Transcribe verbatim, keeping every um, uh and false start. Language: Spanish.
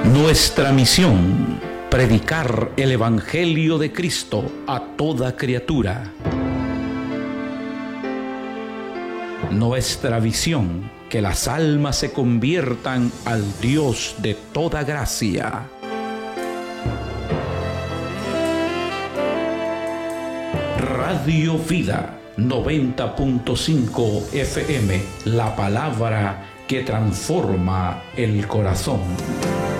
Nuestra misión: predicar el Evangelio de Cristo a toda criatura. Nuestra visión: que las almas se conviertan al Dios de toda gracia. Radio Vida noventa punto cinco F M, la palabra que transforma el corazón.